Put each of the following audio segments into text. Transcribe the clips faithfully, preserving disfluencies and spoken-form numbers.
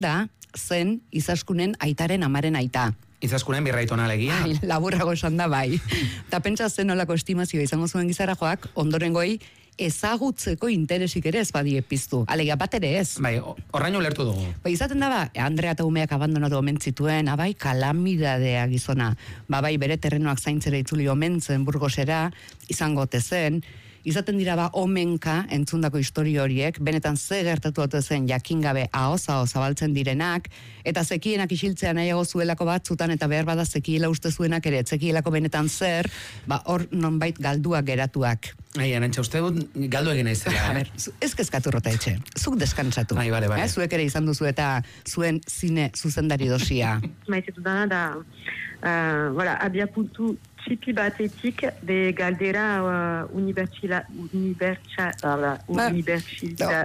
da zen Izaskunen aitaren amaren aita. Izaskunen birraitona alegia. Bai, laburrago esan da bai. Ta pentsa zen olako estimazioa izango zuen Gizarajoak, ondorengoi ezagutzeko interesik ere ez badie piztu. Alegia bat ere ez. Bai, horraino lertu dugu. Bai, izaten da ba, Andrea eta umeak abandonatu omen zituen, abai, kalamidadea gizona. Ba, bai, bere terrenoak zaintzera itzuli omen zen Burgosera, izango ote zen. Izaten dira ba omenka entzundako historio horiek, benetan ze gertatu ote zen jakingabe ahoz-ahoz zabaltzen direnak, eta zekienak isiltzea nahiago zuelako batzutan, eta behar bada zekiela uste zuenak ere, zekielako benetan zer, ba hor nonbait galduak geratuak. Ai, Arantxa, uste dut galdu egin naizela. A ber, ez kezkatu rota etxe, zuk deskantzatu. Ai, bale, bale. Eh, zuek ere izan duzu eta zuen zine zuzendari dosia. Maitetu dana da, uh, voilà, abiapuntu txipi batetik de galdera uh, unibertsila, unibertsala, unibertsila,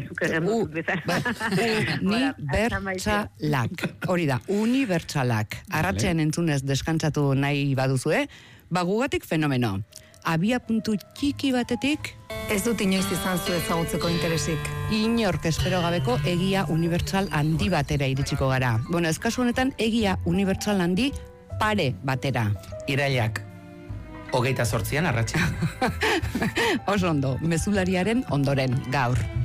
unibertsalak, hori da, unibertsalak. Arratxean entzunez deskantzatu nahi baduzue, bagugatik fenomeno. Abia puntu txiki batetik ez dut inoiz izan zu ezagutzeko interesik. Inork espero gabeko egia unibertsal handi batera iritsiko gara. Bueno, ez kasu honetan egia unibertsal handi pare batera. Irailak hogeita zortzian arratsean. Oso ondo, mezulariaren ondoren gaur.